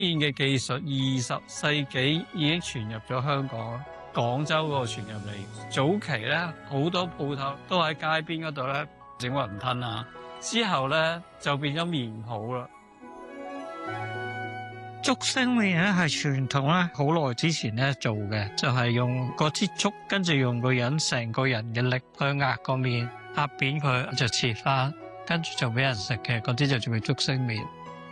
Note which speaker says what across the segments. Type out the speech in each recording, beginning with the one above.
Speaker 1: 麵嘅技術20世紀已經傳入咗香港啦，廣州嗰個傳入嚟。早期咧好多鋪頭都喺街邊嗰度咧整雲吞啊，之後咧就變咗麵鋪啦。竹升麵咧係傳統咧，好耐之前咧做嘅，就係用嗰支竹，跟住用成個人嘅力去壓個麵，壓扁佢就切翻，跟住就俾人食嘅，嗰啲就叫竹升麵。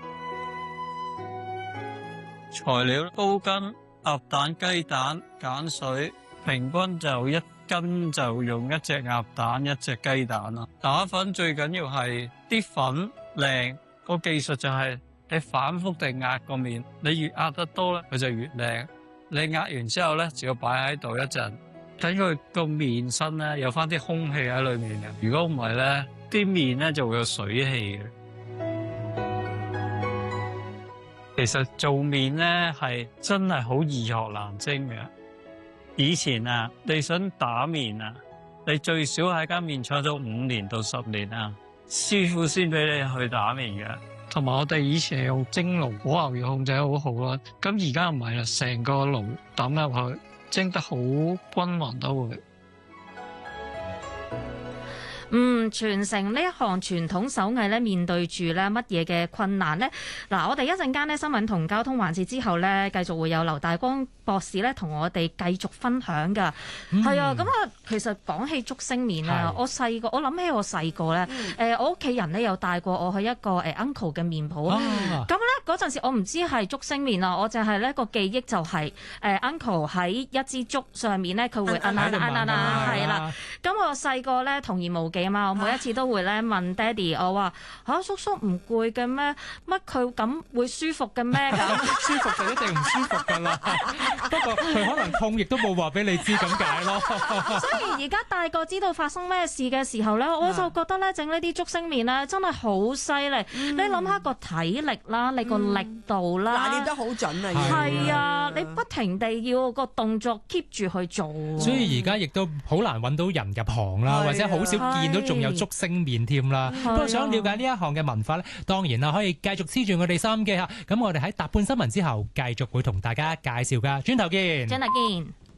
Speaker 1: 材料：高筋、鴨蛋、雞蛋、鹼水，平均就1斤就用1隻鴨蛋、1隻雞蛋啦。打粉最緊要係啲粉靚，個技術就係你反覆地壓個麵，你越壓得多咧，佢就越靚。你壓完之後咧，就要擺喺度一陣，等佢個麵身咧有翻啲空氣喺裏面嘅。如果唔係咧，啲麵咧就會有水氣嘅。其實做麵咧係真係好易學難精嘅。以前啊，你想打麵啊，你最少喺間麵廠做5年到10年啊，師傅先俾你去打麵嘅。同埋我哋以前係用蒸爐，火候要控制得好好啦。咁而家唔係啦，成個爐抌入去，蒸得好均勻都會。
Speaker 2: 傳承呢一項傳統手藝咧，面對住咧乜嘢嘅困難呢？嗱，我哋一陣間咧新聞同交通環節之後咧，繼續會有劉大光博士咧同我哋繼續分享㗎。係啊，咁啊，其實講起竹升麵啊，我諗起我細個咧，我屋企人咧有帶過我去一個uncle 嘅麵鋪啊。咁咧嗰陣時我唔知係竹升麵啊，我就係咧個記憶就係uncle 喺一支竹上面咧，佢會係啦。咁我細個咧童言無忌啊嘛，我每一次都會咧問爹哋，我話叔叔唔攰嘅咩？乜佢咁會舒服嘅咩？咁
Speaker 3: 舒服就一定唔舒服㗎啦。不過佢可能痛，亦都冇話俾你知咁解咯。
Speaker 2: 所以而家大個知道發生咩事嘅時候咧，我就覺得咧整呢啲竹升麵咧真係好犀利。你諗下個體力啦，你個力度啦，
Speaker 4: 拿捏得好準啊！
Speaker 2: 係啊，你不停地要個動作 keep 住去做。
Speaker 3: 所以而家亦都好難揾到人入行啦，或者好少見到仲有竹升麵添啦。不過想了解呢一項嘅文化咧，當然啦，可以繼續黐住我哋收音機嚇。咁我哋喺踏半新聞之後，繼續會同大家介紹㗎。轉頭見。